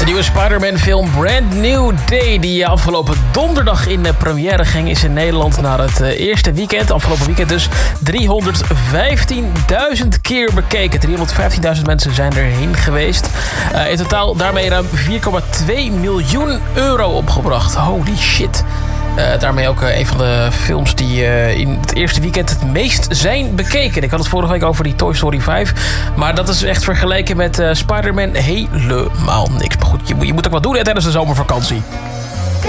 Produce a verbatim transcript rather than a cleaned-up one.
nieuwe Spider-Man film Brand New Day, die afgelopen donderdag in de première ging, is in Nederland na het eerste weekend, afgelopen weekend dus, driehonderdvijftienduizend keer bekeken. driehonderdvijftienduizend mensen zijn erheen geweest. Uh, in totaal daarmee ruim vier komma twee miljoen euro opgebracht. Holy shit. Uh, daarmee ook uh, een van de films die uh, in het eerste weekend het meest zijn bekeken. Ik had het vorige week over die Toy Story vijf. Maar dat is echt vergeleken met uh, Spider-Man helemaal niks. Maar goed, je, je moet ook wat doen hè, tijdens de zomervakantie.